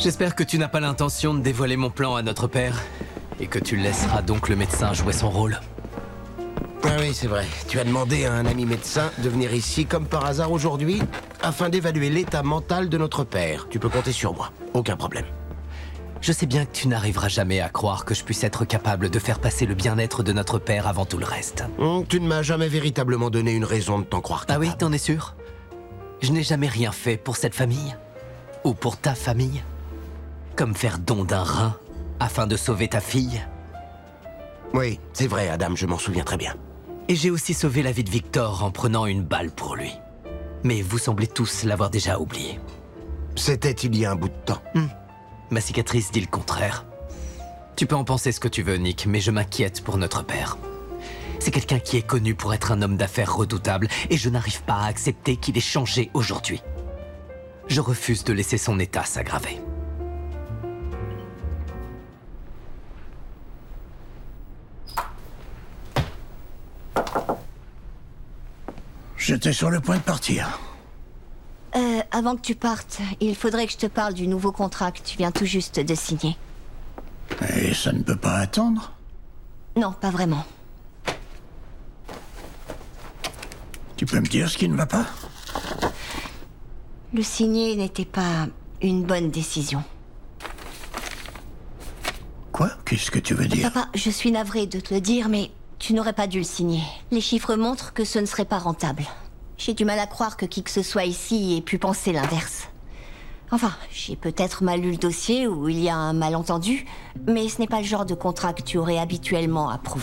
J'espère que tu n'as pas l'intention de dévoiler mon plan à notre père et que tu laisseras donc le médecin jouer son rôle. Ah oui, c'est vrai. Tu as demandé à un ami médecin de venir ici comme par hasard aujourd'hui afin d'évaluer l'état mental de notre père. Tu peux compter sur moi. Aucun problème. Je sais bien que tu n'arriveras jamais à croire que je puisse être capable de faire passer le bien-être de notre père avant tout le reste. Tu ne m'as jamais véritablement donné une raison de t'en croire capable. Ah oui, t'en es sûr? Je n'ai jamais rien fait pour cette famille. Ou pour ta famille. Comme faire don d'un rein afin de sauver ta fille. Oui, c'est vrai, Adam, je m'en souviens très bien. Et j'ai aussi sauvé la vie de Victor en prenant une balle pour lui. Mais vous semblez tous l'avoir déjà oublié. C'était il y a un bout de temps. Ma cicatrice dit le contraire. Tu peux en penser ce que tu veux, Nick, mais je m'inquiète pour notre père. C'est quelqu'un qui est connu pour être un homme d'affaires redoutable, et je n'arrive pas à accepter qu'il ait changé aujourd'hui. Je refuse de laisser son état s'aggraver. J'étais sur le point de partir. Avant que tu partes, il faudrait que je te parle du nouveau contrat que tu viens tout juste de signer. Et ça ne peut pas attendre? Non, pas vraiment. Tu peux me dire ce qui ne va pas? Le signer n'était pas une bonne décision. Quoi? Qu'est-ce que tu veux dire? Papa, je suis navrée de te le dire, mais tu n'aurais pas dû le signer. Les chiffres montrent que ce ne serait pas rentable. J'ai du mal à croire que qui que ce soit ici ait pu penser l'inverse. Enfin, j'ai peut-être mal lu le dossier ou il y a un malentendu, mais ce n'est pas le genre de contrat que tu aurais habituellement approuvé.